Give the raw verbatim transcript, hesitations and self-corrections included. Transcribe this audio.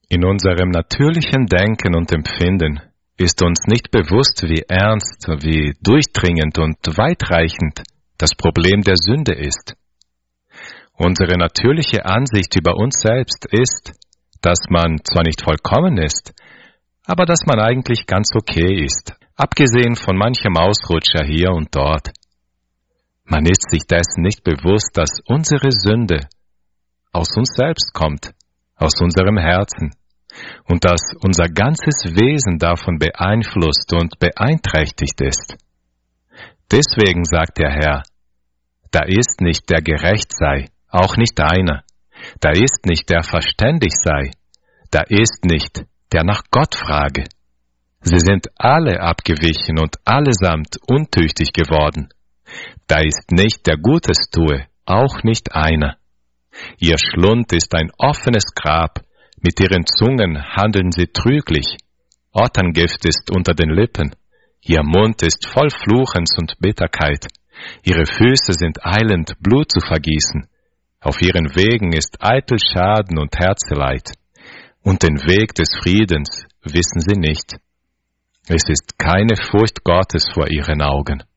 In unserem natürlichen Denken und Empfinden ist uns nicht bewusst, wie ernst, wie durchdringend und weitreichend das Problem der Sünde ist. Unsere natürliche Ansicht über uns selbst ist, dass man zwar nicht vollkommen ist, aber dass man eigentlich ganz okay ist, abgesehen von manchem Ausrutscher hier und dort. Man ist sich dessen nicht bewusst, dass unsere Sünde aus uns selbst kommt, aus unserem Herzen, und dass unser ganzes Wesen davon beeinflusst und beeinträchtigt ist. Deswegen sagt der Herr, da ist nicht der gerecht sei, auch nicht einer, da ist nicht der verständig sei, da ist nicht der nach Gott frage. Sie sind alle abgewichen und allesamt untüchtig geworden. Da ist nicht der Gutes tue, auch nicht einer. Ihr Schlund ist ein offenes Grab, mit ihren Zungen handeln sie trüglich. Otterngift ist unter den Lippen. Ihr Mund ist voll Fluchens und Bitterkeit. Ihre Füße sind eilend, Blut zu vergießen. Auf ihren Wegen ist eitel Schaden und Herzeleid. Und den Weg des Friedens wissen sie nicht. Es ist keine Furcht Gottes vor ihren Augen.